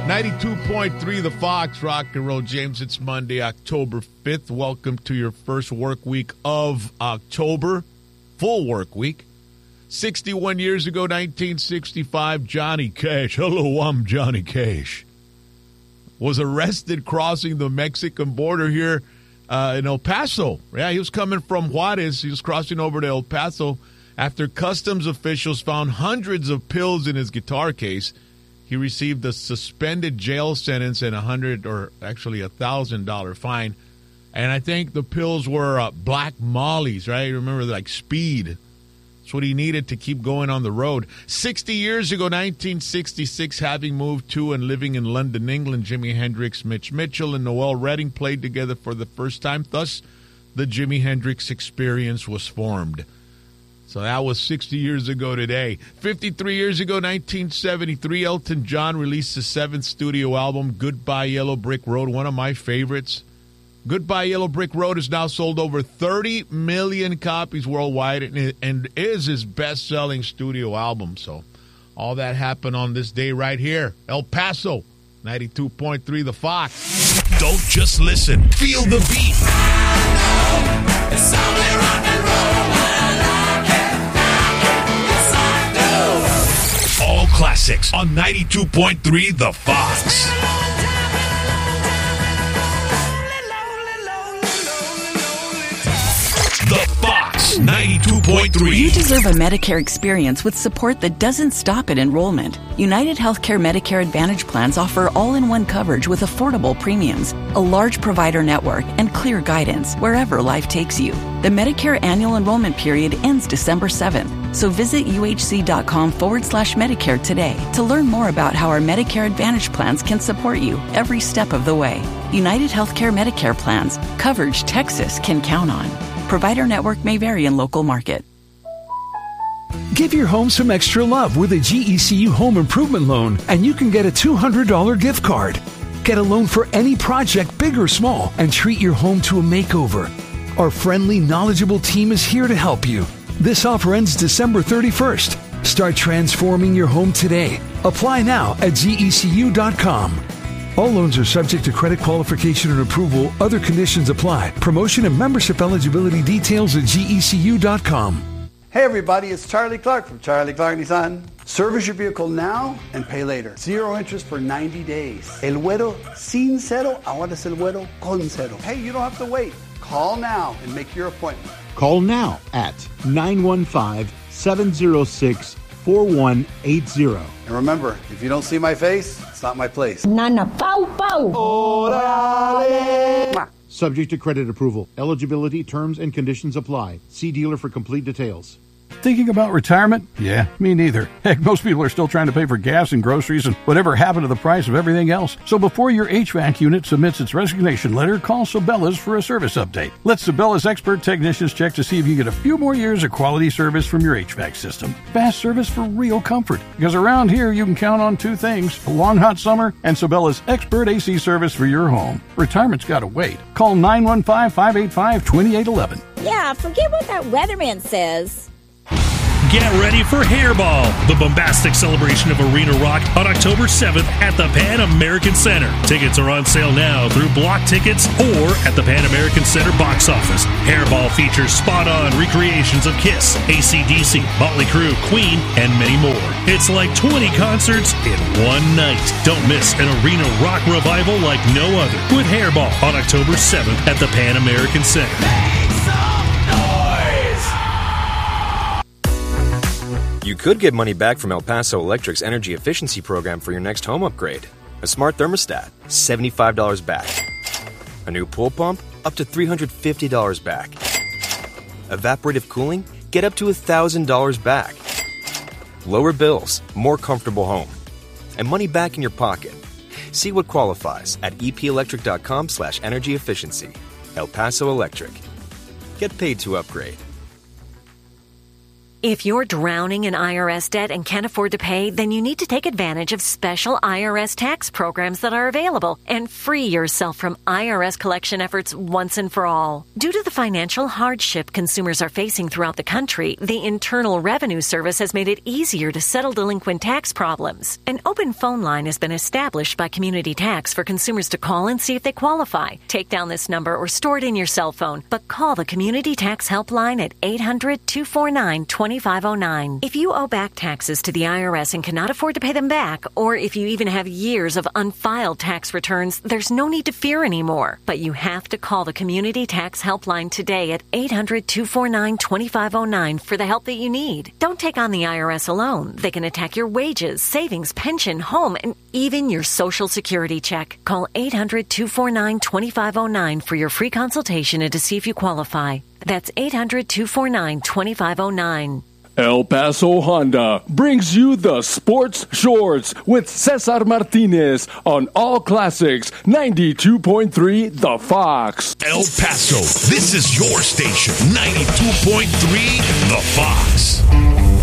92.3 The Fox, Rock and Roll. James, it's Monday, October 5th. Welcome to your first work week of October. Full work week. 61 years ago, 1965, Johnny Cash. Hello, I'm Johnny Cash. Was arrested crossing the Mexican border here in El Paso. Yeah, he was coming from Juarez. He was crossing over to El Paso after customs officials found hundreds of pills in his guitar case. He received a suspended jail sentence and $1,000 fine. And I think the pills were black mollies, right? Remember, like speed. That's what he needed to keep going on the road. 60 years ago, 1966, having moved to and living in London, England, Jimi Hendrix, Mitch Mitchell, and Noel Redding played together for the first time. Thus, the Jimi Hendrix Experience was formed. So that was 60 years ago today. 53 years ago, 1973, Elton John released his seventh studio album, Goodbye Yellow Brick Road, one of my favorites. Goodbye Yellow Brick Road has now sold over 30 million copies worldwide and is his best-selling studio album. So all that happened on this day right here. El Paso, 92.3 The Fox. Don't just listen. Feel the beat. It's only rock and roll. All classics on 92.3 The Fox. The Fox 92.3. You deserve a Medicare experience with support that doesn't stop at enrollment. United Healthcare Medicare Advantage plans offer all-in-one coverage with affordable premiums, a large provider network, and clear guidance wherever life takes you. The Medicare annual enrollment period ends December 7th, so visit uhc.com/Medicare today to learn more about how our Medicare Advantage plans can support you every step of the way. United Healthcare Medicare plans, coverage Texas can count on. Provider network may vary in local market. Give your home some extra love with a GECU home improvement loan, and you can get a $200 gift card. Get a loan for any project, big or small, and treat your home to a makeover. Our friendly, knowledgeable team is here to help you. This offer ends December 31st. Start transforming your home today. Apply now at GECU.com. All loans are subject to credit qualification and approval. Other conditions apply. Promotion and membership eligibility details at GECU.com. Hey everybody, it's Charlie Clark from Charlie Clark Nissan. Service your vehicle now and pay later. 0 interest for 90 days. El Güero sin cero, ahora es el Güero con cero. Hey, you don't have to wait. Call now and make your appointment. Call now at 915-706-4180. And remember, if you don't see my face, it's not my place. Nana Pau Pau. Orale. Subject to credit approval. Eligibility, terms, and conditions apply. See dealer for complete details. Thinking about retirement? Yeah, me neither. Heck, most people are still trying to pay for gas and groceries and whatever happened to the price of everything else. So before your HVAC unit submits its resignation letter, call Sabela's for a service update. Let Sabela's expert technicians check to see if you get a few more years of quality service from your HVAC system. Fast service for real comfort. Because around here, you can count on two things: a long hot summer and Sabela's expert AC service for your home. Retirement's got to wait. Call 915-585-2811. Yeah, forget what that weatherman says. Get ready for Hairball, the bombastic celebration of arena rock on October 7th at the Pan American Center. Tickets are on sale now through Block Tickets or at the Pan American Center box office. Hairball features spot-on recreations of Kiss, AC/DC, Motley Crue, Queen, and many more. It's like 20 concerts in one night. Don't miss an arena rock revival like no other with Hairball on October 7th at the Pan American Center. You could get money back from El Paso Electric's energy efficiency program for your next home upgrade. A smart thermostat, $75 back. A new pool pump, up to $350 back. Evaporative cooling, get up to $1,000 back. Lower bills, more comfortable home. And money back in your pocket. See what qualifies at epelectric.com/energy efficiency. El Paso Electric. Get paid to upgrade. If you're drowning in IRS debt and can't afford to pay, then you need to take advantage of special IRS tax programs that are available and free yourself from IRS collection efforts once and for all. Due to the financial hardship consumers are facing throughout the country, the Internal Revenue Service has made it easier to settle delinquent tax problems. An open phone line has been established by Community Tax for consumers to call and see if they qualify. Take down this number or store it in your cell phone, but call the Community Tax Helpline at 800-249-2509. If you owe back taxes to the IRS and cannot afford to pay them back, or if you even have years of unfiled tax returns, there's no need to fear anymore. But you have to call the Community Tax Helpline today at 800-249-2509 for the help that you need. Don't take on the IRS alone. They can attack your wages, savings, pension, home, and even your Social Security check. Call 800-249-2509 for your free consultation and to see if you qualify. That's 800-249-2509. El Paso Honda brings you the Sports Shorts with Cesar Martinez on All Classics 92.3 The Fox. El Paso, this is your station, 92.3 The Fox.